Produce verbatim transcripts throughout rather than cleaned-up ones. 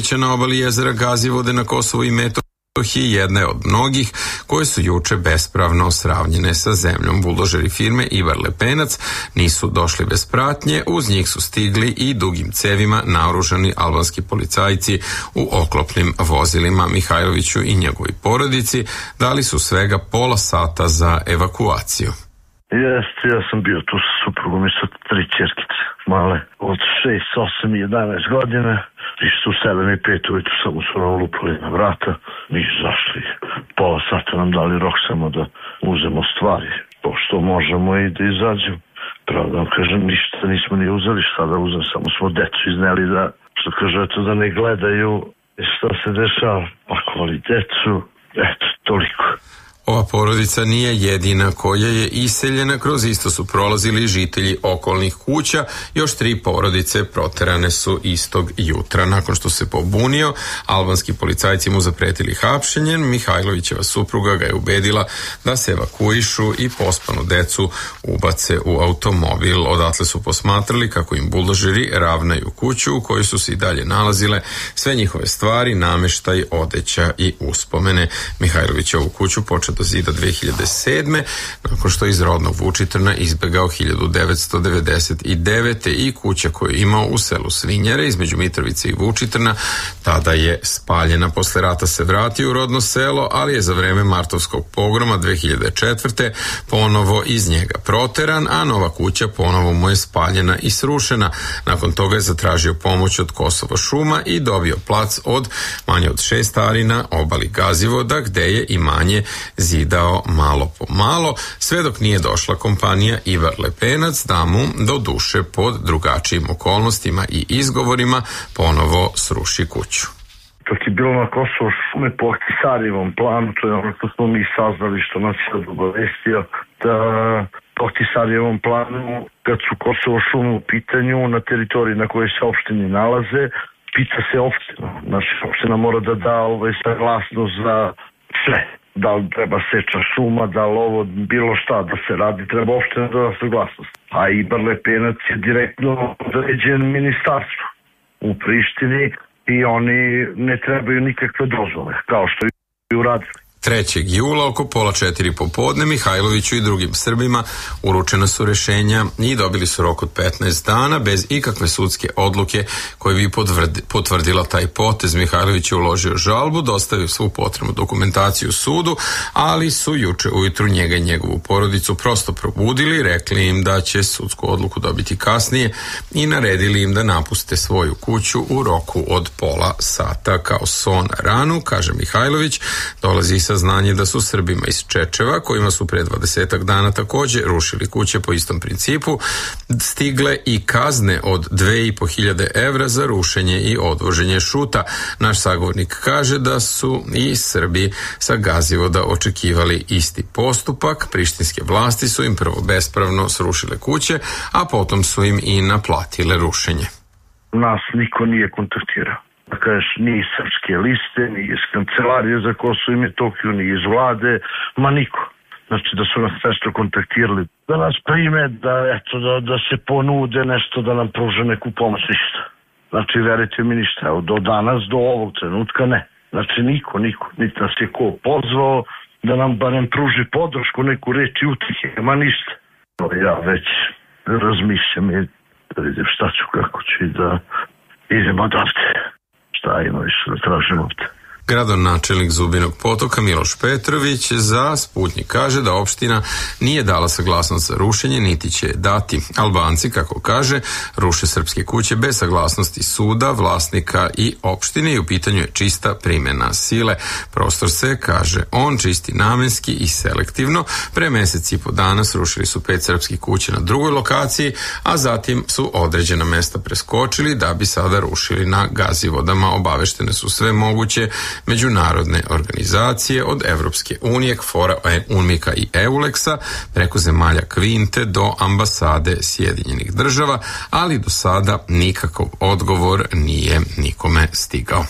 kuća na obali jezera Gazivode na Kosovu i Metohiji jedna je od mnogih koje su juče bespravno sravnjene sa zemljom. Buldožeri firme Ivar Lepenac nisu došli bez pratnje, uz njih su stigli i dugim cevima naoružani albanski policajci u oklopnim vozilima. Mihajloviću i njegovoj porodici dali su svega pola sata za evakuaciju. Jeste, ja sam bio tu sa suprugom i sa tri ćerkice, male, od šest, osam i jedanaest godine. Isto u sedam i pet ujutru samo su nam lupali na vrata, mi izašli. Pola sata nam dali rok samo da uzemo stvari, pošto možemo i da izađemo. Pravo da vam kažem, ništa nismo ni uzeli, šta da uzem, samo smo decu izneli da, što kaže, eto da ne gledaju šta se dešava, pakovali decu, eto, toliko. Ova porodica nije jedina koja je iseljena, kroz isto su prolazili žitelji okolnih kuća, još tri porodice proterane su istog jutra. Nakon što se pobunio, albanski policajci mu zapretili hapšenjem, Mihajlovićeva supruga ga je ubedila da se evakuišu i pospanu decu ubace u automobil. Odatle su posmatrali kako im buldožeri ravnaju kuću u kojoj su se i dalje nalazile sve njihove stvari, nameštaj, odeća i uspomene. Mihajlovićevu kuću počeo do zida dve hiljade sedme. nakon što je iz rodnog Vučitrna izbegao hiljadu devetsto devedeset devete. i kuća koju je imao u selu Svinjare između Mitrovice i Vučitrna tada je spaljena. Posle rata se vratio u rodno selo, ali je za vreme martovskog pogroma dve hiljade četvrte. ponovo iz njega proteran, a nova kuća ponovo mu je spaljena i srušena. Nakon toga je zatražio pomoć od Kosovo šuma i dobio plac od manje od šest ari na obali Gazivoda, gde je imanje zidao malo po malo, sve dok nije došla kompanija Ivar Lepenac da mu do duše pod drugačijim okolnostima i izgovorima ponovo sruši kuću. Dok je bilo na Kosovo šume po Ahtisarijevom planu, to je ono što smo mi saznali, što nas je obavestio, da po Ahtisarijevom planu, kad su Kosovo šume u pitanju na teritoriji na kojoj se opštini nalaze, pita se opština. Znači, opština mora da da ovaj saglasnost za sve. Da li treba seča šuma, da li ovo, bilo šta da se radi, treba opština da da saglasnost. A Ivar Lepenac je direktno određen ministarstvu u Prištini i oni ne trebaju nikakve dozvole, kao što i uradili. trećeg jula oko pola četiri popodne Mihajloviću i drugim Srbima uručena su rešenja i dobili su rok od petnaest dana bez ikakve sudske odluke koja bi potvrdila taj potez. Mihajlović je uložio žalbu, dostavio svu potrebnu dokumentaciju sudu, ali su juče ujutru njega i njegovu porodicu prosto probudili, rekli im da će sudsku odluku dobiti kasnije i naredili im da napuste svoju kuću u roku od pola sata. Kao son ranu, kaže Mihajlović, dolazi sa znanje da su Srbima iz Čečeva, kojima su pre dvadesetak dana takođe rušili kuće po istom principu, stigle i kazne od dve i po hiljade evra za rušenje i odvoženje šuta. Naš sagovornik kaže da su i Srbi sa Gazivoda očekivali isti postupak. Prištinske vlasti su im prvo bespravno srušile kuće, a potom su im i naplatile rušenje. Nas niko nije kontaktirao. Da kažeš, ni iz srpske liste, ni iz kancelarije za Kosovo i Metohiju, ni iz vlade, ma niko. Znači da su nas nešto kontaktirali, da nas prime, da, eto, da, da se ponude nešto, da nam pruže neku pomoć, ništa. Znači, verujte mi ništa, evo, do danas, do ovog trenutka ne. Znači, niko, niko, niti nas je ko pozvao da nam barem pruži podršku, neku reč i utihe, ma ništa. Ja već razmišljam i da vidim šta ću, kako ću i da idemo odavde. Šta ima više da tražimo ovde. Gradonačelnik Zubinog Potoka Miloš Petrović za Sputnjik kaže da opština nije dala saglasnost za rušenje, niti će dati. Albanci, kako kaže, ruše srpske kuće bez saglasnosti suda, vlasnika i opštine i u pitanju je čista primjena sile. Prostor se, kaže on, čisti namenski i selektivno. Pre mesec i po dana srušili su pet srpskih kuća na drugoj lokaciji, a zatim su određena mesta preskočili da bi sada rušili na Gazivodama. Obaveštene su sve moguće međunarodne organizacije od Evropske unije, Kfora, Unmika i Euleksa, preko zemalja Kvinte do ambasade Sjedinjenih država, ali do sada nikakav odgovor nije nikome stigao.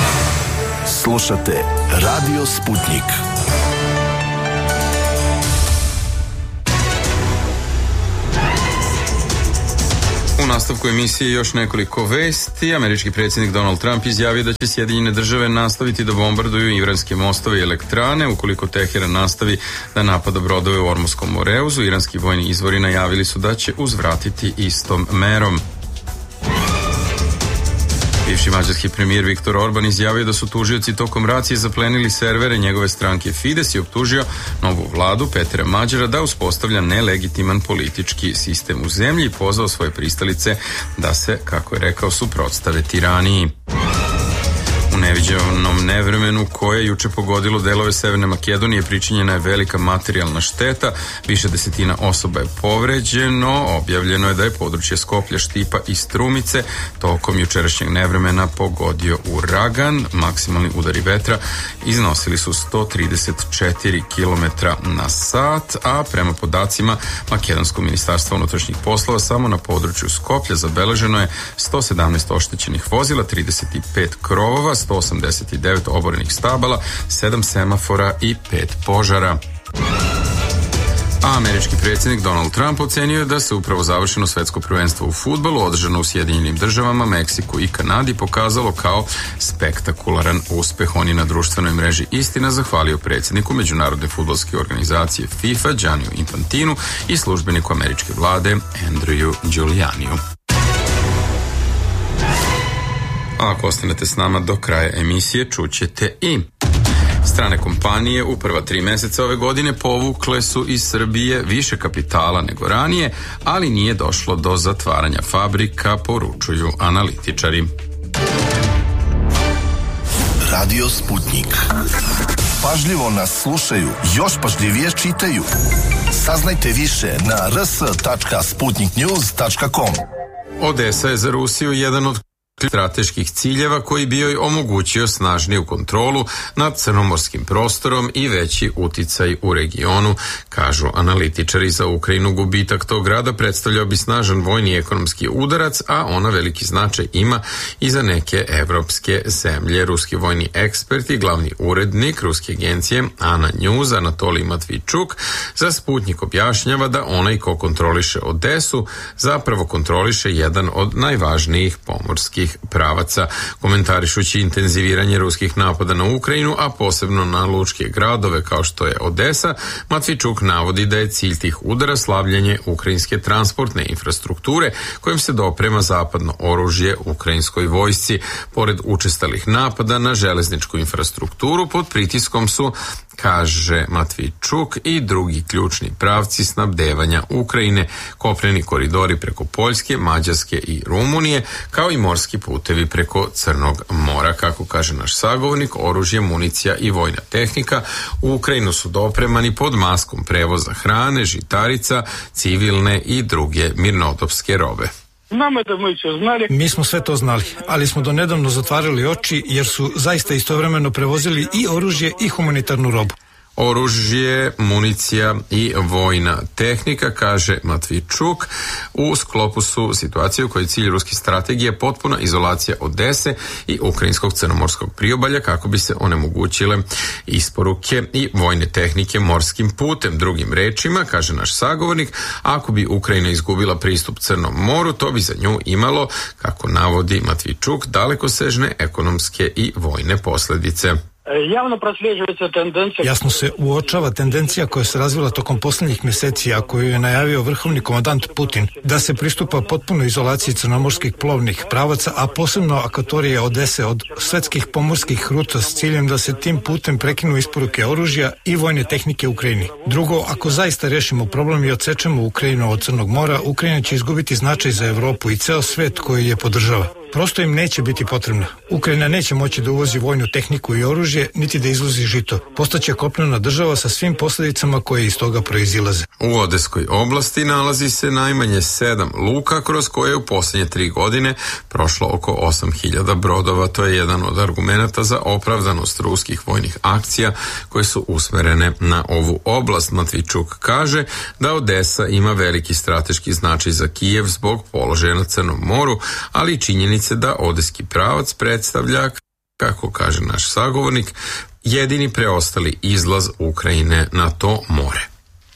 Slušate Radio Sputnjik. U nastavku emisije još nekoliko vesti. Američki predsjednik Donald Trump izjavio da će Sjedinjene države nastaviti da bombarduju iranske mostove i elektrane ukoliko Teheran nastavi da napada brodove u Ormuškom moreuzu. Iranski vojni izvori najavili su da će uzvratiti istom merom. Bivši mađarski premijer Viktor Orban izjavio da su tužioci tokom racije zaplenili servere njegove stranke Fides i optužio novu vladu Petra Mađara da uspostavlja nelegitiman politički sistem u zemlji i pozvao svoje pristalice da se, kako je rekao, suprotstave tiraniji. U neviđenom nevremenu koje je juče pogodilo delove Severne Makedonije pričinjena je velika materijalna šteta, više desetina osoba je povređeno, objavljeno je da je područje Skoplja, Štipa i Strumice tokom jučerašnjeg nevremena pogodio uragan. Maksimalni udari vetra iznosili su sto trideset četiri kilometra na sat, a prema podacima Makedonskog ministarstva unutrašnjih poslova samo na području Skoplja zabeleženo je sto sedamnaest oštećenih vozila, trideset pet krovova, sto osamdeset devet oborenih stabala, sedam semafora i pet požara. A američki predsjednik Donald Trump ocenio je da se upravo završeno svetsko prvenstvo u fudbalu održano u Sjedinjenim državama, Meksiku i Kanadi pokazalo kao spektakularan uspeh. On je na društvenoj mreži Istina zahvalio predsjedniku Međunarodne fudbalske organizacije FIFA Gianniju Infantinu i službeniku američke vlade Andrewu Giulianiju. A ako ostanete s nama do kraja emisije, čućete i strane kompanije u prva tri meseca ove godine povukle su iz Srbije više kapitala nego ranije, ali nije došlo do zatvaranja fabrika, poručuju analitičari. Radio Sputnik. Pažljivo nas slušaju, još pažljivije čitaju. Saznajte više na r s tačka sputnik news tačka com. Odesa je za Rusiju jedan od strateških ciljeva koji bi joj omogućio snažniju kontrolu nad crnomorskim prostorom i veći uticaj u regionu, kažu analitičari. Za Ukrajinu gubitak tog grada predstavljao bi snažan vojni i ekonomski udarac, a ona veliki značaj ima i za neke evropske zemlje. Ruski vojni ekspert i glavni urednik ruske agencije Ana News, Anatolij Matvijčuk, za Sputnik objašnjava da onaj ko kontroliše Odesu zapravo kontroliše jedan od najvažnijih pomorskih pravaca. Komentarišući intenziviranje ruskih napada na Ukrajinu, a posebno na lučke gradove kao što je Odesa, Matvijčuk navodi da je cilj tih udara slabljenje ukrajinske transportne infrastrukture kojim se doprema zapadno oružje ukrajinskoj vojsci. Pored učestalih napada na železničku infrastrukturu, pod pritiskom su, kaže Matvijčuk, i drugi ključni pravci snabdevanja Ukrajine, kopneni koridori preko Poljske, Mađarske i Rumunije, kao i morski putevi preko Crnog mora. Kako kaže naš sagovornik, oružje, municija i vojna tehnika u Ukrajinu su dopremani pod maskom prevoza hrane, žitarica, civilne i druge mirnodopske robe. Mi smo sve to znali, ali smo donedavno zatvarali oči jer su zaista istovremeno prevozili i oružje i humanitarnu robu. Oružje, municija i vojna tehnika, kaže Matvijčuk. U sklopu su situacije u kojoj cilj ruske strategije potpuna izolacija Odese i ukrajinskog crnomorskog priobalja kako bi se onemogućile isporuke i vojne tehnike morskim putem. Drugim rečima, kaže naš sagovornik, ako bi Ukrajina izgubila pristup Crnom moru, to bi za nju imalo, kako navodi Matvijčuk, dalekosežne ekonomske i vojne posljedice. Jasno se uočava tendencija koja se razvila tokom posljednjih mjeseci, a koju je najavio vrhovni komandant Putin, da se pristupa potpunoj izolaciji crnomorskih plovnih pravaca, a posebno akvatorije Odese od svetskih pomorskih ruta s ciljem da se tim putem prekinu isporuke oružja i vojne tehnike Ukrajini. Drugo, ako zaista rešimo problem i odsečemo Ukrajinu od Crnog mora, Ukrajina će izgubiti značaj za Evropu i ceo svet koji je podržava. Prosto im neće biti potrebna. Ukrajina neće moći da uvozi vojnu tehniku i oružje, niti da izvozi žito. Postaće kopnena država sa svim posljedicama koje iz toga proizilaze. U Odeskoj oblasti nalazi se najmanje sedam luka kroz koje u posljednje tri godine prošlo oko osam hiljada brodova. To je jedan od argumenata za opravdanost ruskih vojnih akcija koje su usmerene na ovu oblast. Matvijčuk kaže da Odesa ima veliki strateški značaj za Kijev zbog položaja na Crnom moru, ali i činjenice da odeski pravac predstavlja, kako kaže naš sagovornik, jedini preostali izlaz Ukrajine na to more.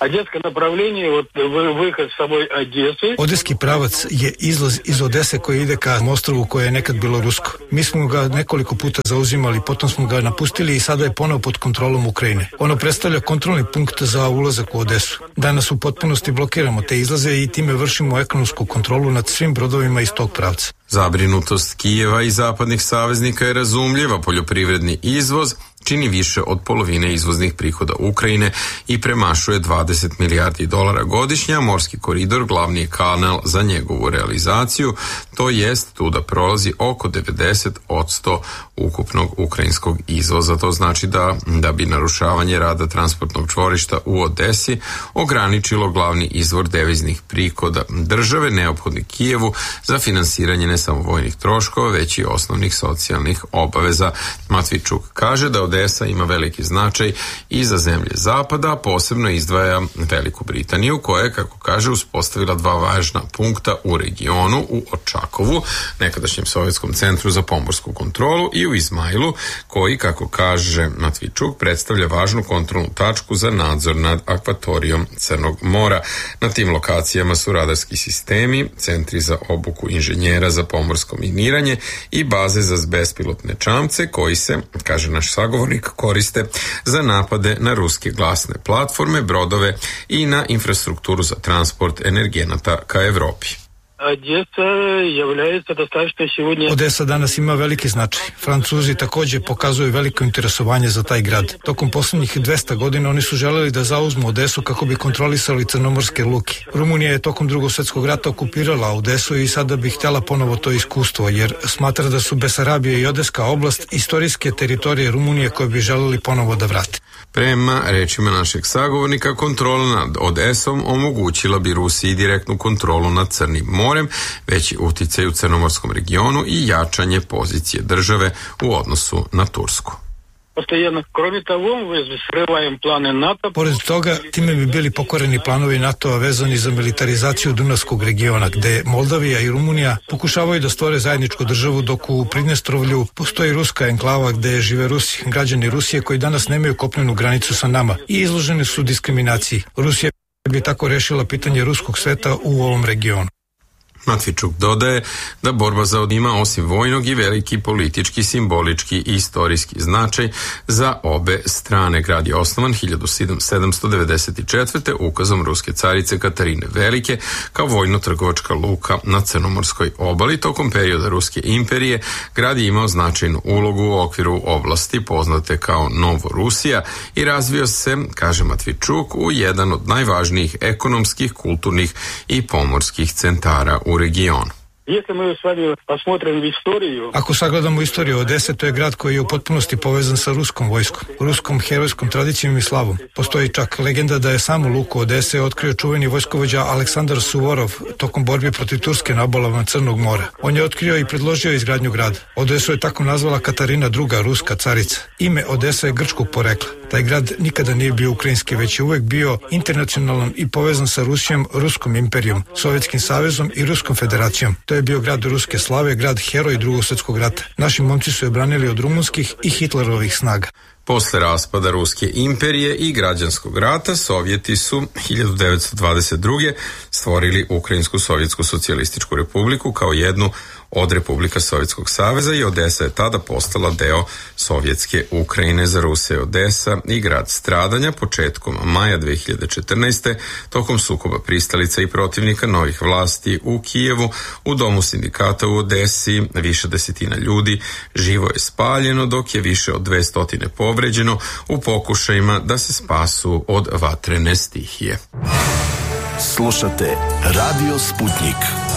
Одесское направление, вот выход с собой Одессы. Odeski pravac je izlaz iz Odese koji ide ka ostrvu koje je nekad bilo rusko. Mi smo ga nekoliko puta zauzimali, potom smo ga napustili i sada je ponovo pod kontrolom Ukrajine. Ono predstavlja kontrolni punkt za ulazak u Odesu. Danas u potpunosti blokiramo te izlaze i time vršimo ekonomsku kontrolu nad svim brodovima iz tog pravca. Zabrinutost Kijeva i zapadnih saveznika je razumljiva. Poljoprivredni izvoz čini više od polovine izvoznih prihoda Ukrajine i premašuje dvadeset milijardi dolara godišnja. Morski koridor glavni je kanal za njegovu realizaciju, to jest tu da prolazi oko devedeset posto ukupnog ukrajinskog izvoza. To znači da, da bi narušavanje rada transportnog čvorišta u Odesi ograničilo glavni izvor deviznih prihoda države, neophodni Kijevu za finansiranje ne samo vojnih troškova, već i osnovnih socijalnih obaveza. Matvičuk kaže da Odesa ima veliki značaj i za zemlje zapada, posebno izdvaja Veliku Britaniju koja je, kako kaže, uspostavila dva važna punkta u regionu, u Očakovu, nekadašnjem sovjetskom centru za pomorsku kontrolu, i u Izmailu, koji, kako kaže Matvičuk, predstavlja važnu kontrolnu tačku za nadzor nad akvatorijom Crnog mora. Na tim lokacijama su radarski sistemi, centri za obuku inženjera za pomorsko miniranje i baze za bespilotne čamce koji se, kaže naš sagovornik, koriste za napade na ruske glasne platforme, brodove i na infrastrukturu za transport energenata ka Evropi. Odesa danas ima veliki značaj. Francuzi također pokazuju veliko interesovanje za taj grad. Tokom posljednjih dvesta godina oni su želeli da zauzmu Odesu kako bi kontrolisali crnomorske luke. Rumunija je tokom Drugog svjetskog rata okupirala Odesu i sada bi htjela ponovo to iskustvo, jer smatra da su Besarabija i Odeska oblast istorijske teritorije Rumunije koje bi želeli ponovo da vrati. Prema rečima našeg sagovornika, kontrola nad Odesom omogućila bi Rusiji direktnu kontrolu nad Crnim morem, veći uticaj u crnomorskom regionu i jačanje pozicije države u odnosu na Tursku. Pored toga, time bi bili pokoreni planovi NATO-a vezani za militarizaciju Dunavskog regiona, gde Moldavija i Rumunija pokušavaju da stvore zajedničku državu, dok u Pridnestrovlju postoji ruska enklava gde žive Rusi, građani Rusije koji danas nemaju kopnenu granicu sa nama i izloženi su diskriminaciji. Rusija bi tako rešila pitanje ruskog sveta u ovom regionu. Matvičuk dodaje da borba za Od ima osim vojnog i veliki politički, simbolički i istorijski značaj za obe strane. Grad je osnovan hiljadu sedamsto devedeset četvrte ukazom ruske carice Katarine Velike kao vojno-trgovačka luka na Crnomorskoj obali. Tokom perioda Ruske imperije grad je imao značajnu ulogu u okviru oblasti poznate kao Novorusija i razvio se, kaže Matvičuk, u jedan od najvažnijih ekonomskih, kulturnih i pomorskih centara u regionu. Ako sagledamo istoriju Odese, to je grad koji je u potpunosti povezan sa ruskom vojskom, ruskom herojskom tradicijom i slavom. Postoji čak legenda da je samu luku Odese otkrio čuveni vojskovođa Aleksandar Suvorov tokom borbi protiv Turske na obalama Crnog mora. On je otkrio i predložio izgradnju grada. Odesu je tako nazvala Katarina druga, ruska carica. Ime Odesa je grčkog porekla. Taj grad nikada nije bio ukrajinski, već je uvek bio internacionalan i povezan sa Rusijom, Ruskom imperijom, Sovjetskim savezom i Ruskom federacijom. To je bio grad ruske slave, grad heroj Drugog svjetskog rata. Naši momci su je branili od rumunskih i Hitlerovih snaga. Posle raspada Ruske imperije i građanskog rata, Sovjeti su hiljadu devetsto dvadeset druge stvorili Ukrajinsku sovjetsku socijalističku republiku kao jednu od Republika Sovjetskog saveza i Odesa je tada postala deo sovjetske Ukrajine. Za Ruse je Odesa i grad stradanja. Početkom maja dve hiljade četrnaeste. tokom sukoba pristalica i protivnika novih vlasti u Kijevu, u domu sindikata u Odesi više desetina ljudi živo je spaljeno, dok je više od dvesta povređeno u pokušajima da se spasu od vatrene stihije. Slušate Radio Sputnik.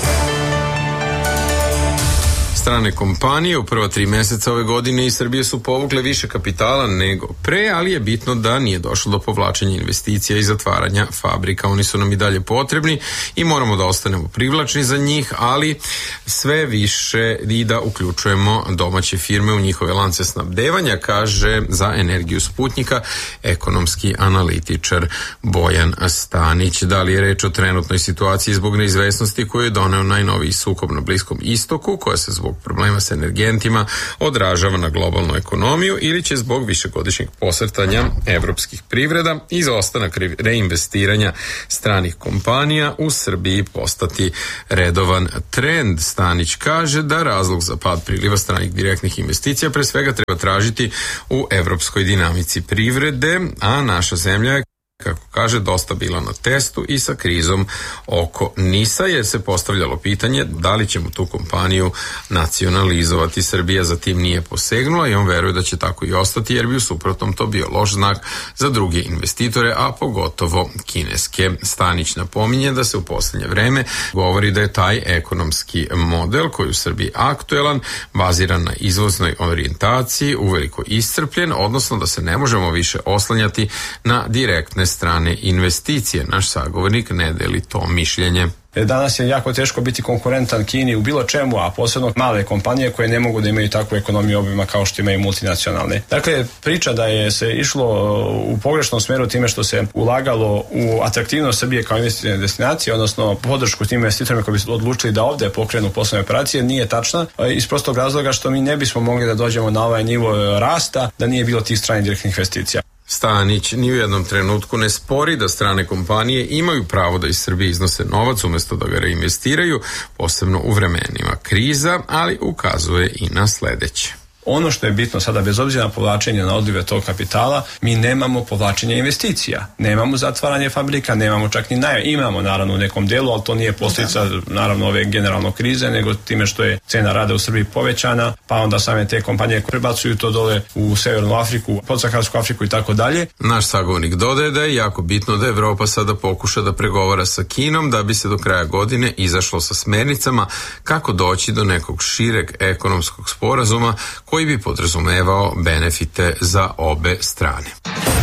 Strane kompanije u prva tri meseca ove godine iz Srbije su povukle više kapitala nego pre, ali je bitno da nije došlo do povlačenja investicija i zatvaranja fabrika. Oni su nam i dalje potrebni i moramo da ostanemo privlačni za njih, ali sve više i da uključujemo domaće firme u njihove lance snabdevanja, kaže za Energiju Sputnika ekonomski analitičar Bojan Stanić. Da li je reč o trenutnoj situaciji zbog neizvesnosti koju je doneo najnoviji sukob na Bliskom istoku, koja se zbog zbog problema s energentima odražava na globalnu ekonomiju ili će zbog višegodišnjeg posrtanja evropskih privreda i izostanak reinvestiranja stranih kompanija u Srbiji postati redovan trend. Stanić kaže da razlog za pad priliva stranih direktnih investicija pre svega treba tražiti u evropskoj dinamici privrede, a naša zemlja je, kako kaže, dosta bila na testu i sa krizom oko NIS-a, jer se postavljalo pitanje da li ćemo tu kompaniju nacionalizovati. Srbija za tim nije posegnula i on veruje da će tako i ostati, jer bi u suprotnom to bio loš znak za druge investitore, a pogotovo kineske. Stanić napominje da se u poslednje vreme govori da je taj ekonomski model koji u Srbiji aktuelan, baziran na izvoznoj orijentaciji, uveliko iscrpljen, odnosno da se ne možemo više oslanjati na direktne strane investicije. Naš sagovornik ne deli to mišljenje. Danas je jako teško biti konkurentan Kini u bilo čemu, a posebno male kompanije koje ne mogu da imaju takvu ekonomiju obima kao što imaju multinacionalne. Dakle, priča da je se išlo u pogrešnom smeru time što se ulagalo u atraktivnost Srbije kao investicione destinacije, odnosno podršku tim investitorima koji bi odlučili da ovde pokrenu poslovne operacije, nije tačna iz prostog razloga što mi ne bismo mogli da dođemo na ovaj nivo rasta da nije bilo tih stranih direktnih investicija. Stanić ni u jednom trenutku ne spori da strane kompanije imaju pravo da iz Srbije iznose novac umjesto da ga reinvestiraju, posebno u vremenima kriza, ali ukazuje i na sledeće. Ono što je bitno sada, bez obzira na povlačenje na odlive tog kapitala, mi nemamo povlačenje investicija, nemamo zatvaranje fabrika, nemamo čak ni najave. Imamo naravno u nekom delu, ali to nije posljedica naravno ove generalno krize, nego time što je cena rada u Srbiji povećana, pa onda same te kompanije prebacuju to dole u Severnu Afriku, podsaharsku Afriku i tako dalje. Naš sagovornik dodaje da je jako bitno da Evropa sada pokuša da pregovara sa Kinom da bi se do kraja godine izašlo sa smernicama kako doći do nekog šireg ekonomskog sporazuma koji bi podrazumevao benefite za obe strane.